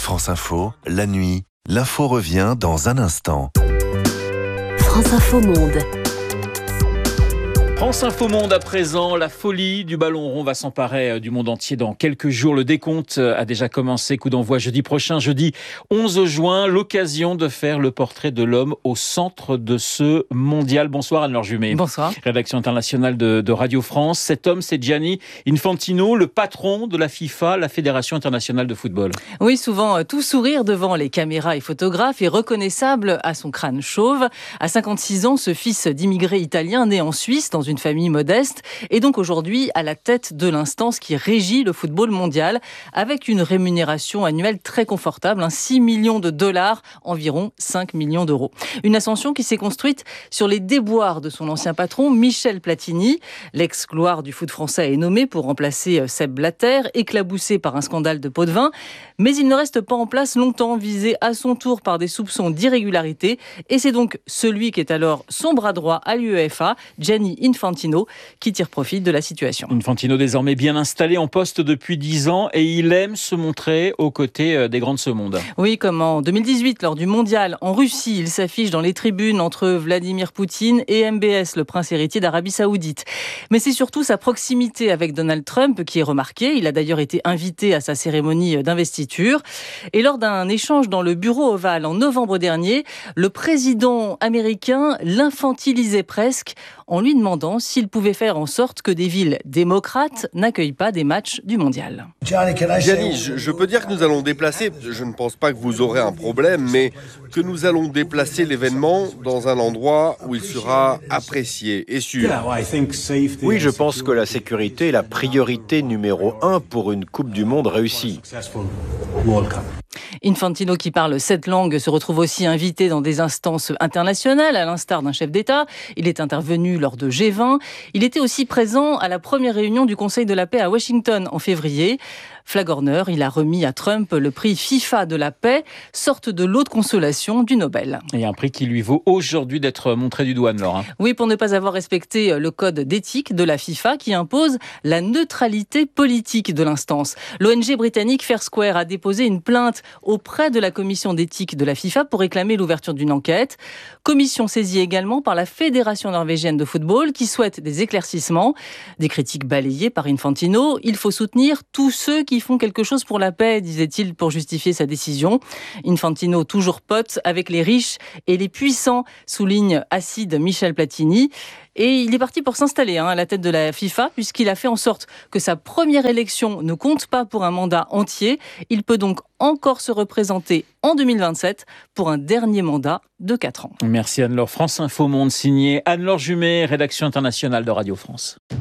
France Info, la nuit, l'info revient dans un instant. France Info Monde. France Info Monde à présent, la folie du ballon rond va s'emparer du monde entier dans quelques jours. Le décompte a déjà commencé, coup d'envoi jeudi prochain, jeudi 11 juin. L'occasion de faire le portrait de l'homme au centre de ce mondial. Bonsoir Anne-Laure Jumet. Bonsoir. Rédaction internationale de Radio France. Cet homme, c'est Gianni Infantino, le patron de la FIFA, la Fédération internationale de football. Oui, souvent tout sourire devant les caméras et photographes et reconnaissable à son crâne chauve. À 56 ans, ce fils d'immigrés italiens né en Suisse dans une famille modeste est donc aujourd'hui à la tête de l'instance qui régit le football mondial avec une rémunération annuelle très confortable, 6 millions de dollars, environ 5 millions d'euros. Une ascension qui s'est construite sur les déboires de son ancien patron Michel Platini. L'ex-gloire du foot français est nommé pour remplacer Sepp Blatter, éclaboussé par un scandale de pot de vin. Mais il ne reste pas en place longtemps, visé à son tour par des soupçons d'irrégularité. Et c'est donc celui qui est alors son bras droit à l'UEFA, Gianni Infantino, qui tire profit de la situation. Infantino désormais bien installé en poste depuis 10 ans et il aime se montrer aux côtés des grands de ce monde. Oui, comme en 2018 lors du mondial en Russie, il s'affiche dans les tribunes entre Vladimir Poutine et MBS, le prince héritier d'Arabie Saoudite. Mais c'est surtout sa proximité avec Donald Trump qui est remarquée. Il a d'ailleurs été invité à sa cérémonie d'investiture. Et lors d'un échange dans le bureau ovale en novembre dernier, le président américain l'infantilisait presque en lui demandant s'il pouvait faire en sorte que des villes démocrates n'accueillent pas des matchs du mondial. Gianni, je peux dire que nous allons déplacer, je ne pense pas que vous aurez un problème, mais que nous allons déplacer l'événement dans un endroit où il sera apprécié et sûr. Oui, je pense que la sécurité est la priorité numéro 1 pour une Coupe du Monde réussie. Infantino, qui parle 7 langues, se retrouve aussi invité dans des instances internationales, à l'instar d'un chef d'État. Il est intervenu lors de G20. Il était aussi présent à la première réunion du Conseil de la paix à Washington en février. Flagorneur, il a remis à Trump le prix FIFA de la paix, sorte de lot de consolation du Nobel. Et un prix qui lui vaut aujourd'hui d'être montré du doigt, Anne-Laure. Oui, pour ne pas avoir respecté le code d'éthique de la FIFA qui impose la neutralité politique de l'instance. L'ONG britannique Fair Square a déposé une plainte auprès de la commission d'éthique de la FIFA pour réclamer l'ouverture d'une enquête. Commission saisie également par la Fédération norvégienne de football qui souhaite des éclaircissements. Des critiques balayées par Infantino. Il faut soutenir tous ceux qui font quelque chose pour la paix, disait-il pour justifier sa décision. Infantino, toujours pote avec les riches et les puissants, souligne acide Michel Platini. Et il est parti pour s'installer à la tête de la FIFA, puisqu'il a fait en sorte que sa première élection ne compte pas pour un mandat entier. Il peut donc encore se représenter en 2027 pour un dernier mandat de 4 ans. Merci Anne-Laure. France Info Monde, signé Anne-Laure Jumet, rédaction internationale de Radio France.